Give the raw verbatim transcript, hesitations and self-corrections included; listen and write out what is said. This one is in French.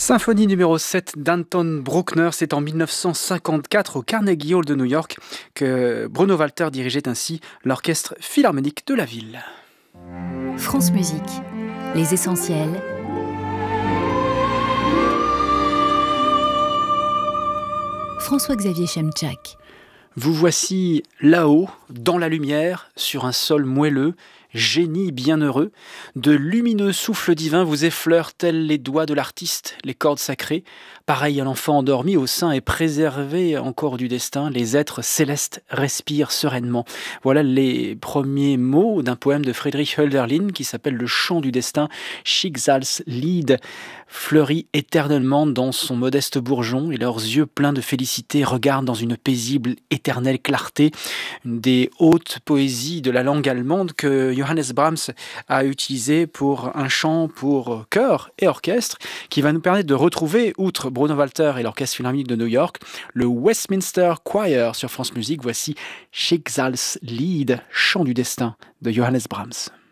Symphonie numéro sept d'Anton Bruckner, c'est en mille neuf cent cinquante-quatre au Carnegie Hall de New York que Bruno Walter dirigeait ainsi l'orchestre philharmonique de la ville. France Musique, les essentiels. François-Xavier Chemchak. Vous voici là-haut, dans la lumière, sur un sol moelleux, génie bienheureux. De lumineux souffles divins vous effleurent tels les doigts de l'artiste, les cordes sacrées. Pareil à l'enfant endormi au sein et préservé encore du destin, les êtres célestes respirent sereinement. Voilà les premiers mots d'un poème de Friedrich Hölderlin qui s'appelle Le chant du destin, Schicksalslied, fleurit éternellement dans son modeste bourgeon et leurs yeux pleins de félicité regardent dans une paisible éternelle clarté. Une des hautes poésies de la langue allemande que Johannes Brahms a utilisé pour un chant pour chœur et orchestre qui va nous permettre de retrouver, outre Bruno Walter et l'Orchestre Philharmonique de New York, le Westminster Choir sur France Musique. Voici Schicksalslied, chant du destin de Johannes Brahms.